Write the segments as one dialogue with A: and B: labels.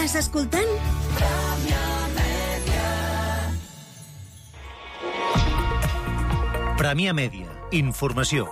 A: Estàs escoltant?
B: Premià Mèdia. Informació.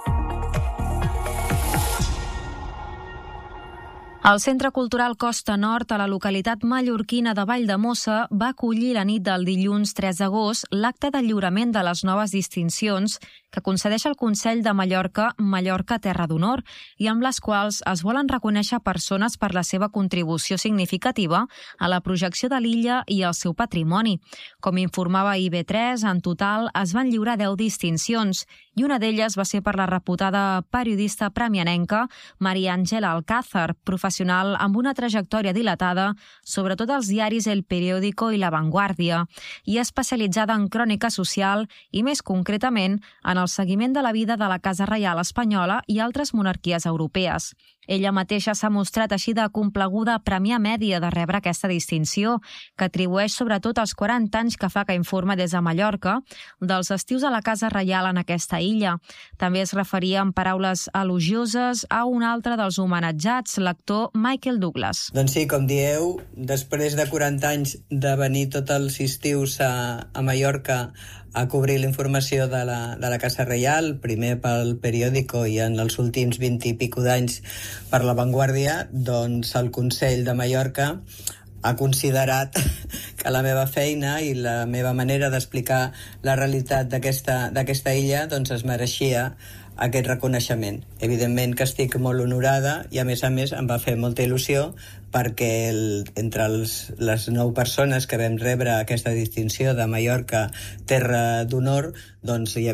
C: El Centre Cultural Costa Nord, a la localitat mallorquina de Valldemossa, va acollir la nit del dilluns 3 d'agost l'acte de lliurament de les noves distincions que concedeix el Consell de Mallorca, Mallorca Terra d'Honor, i amb les quals es volen reconèixer persones per la seva contribució significativa a la projecció de l'illa i el seu patrimoni. Com informava IB3, en total es van lliurar 10 distincions, i una d'elles va ser per la reputada periodista premianenca Maria Àngela Alcázar, professional amb una trajectòria dilatada, sobretot als diaris El Periódico i La Vanguardia, i especialitzada en crònica social i, més concretament, en el seguiment de la vida de la Casa Reial espanyola i altres monarquies europees. Ella mateixa s'ha mostrat així de complaguda a Premià Mèdia de rebre aquesta distinció, que atribueix sobretot als 40 anys que fa que informa des de Mallorca dels estius a la Casa Reial en aquesta illa. També es referia en paraules elogioses a un altre dels homenatjats, l'actor Michael Douglas.
D: Doncs sí, com dieu, després de 40 anys de venir tots els estius a Mallorca a cobrir la informació de la Casa Reial, primer pel Periódico i en els últims 20 i pico d'anys per La Vanguardia, doncs el Consell de Mallorca ha considerat que la meva feina i la meva manera d'explicar la realitat d'aquesta illa doncs es mereixia aquest reconeixement. Evidentment que estic molt honorada i a més em va fer molta il·lusió perquè entre les 9 persones que vam rebre aquesta distinció de Mallorca Terra d'Honor doncs hi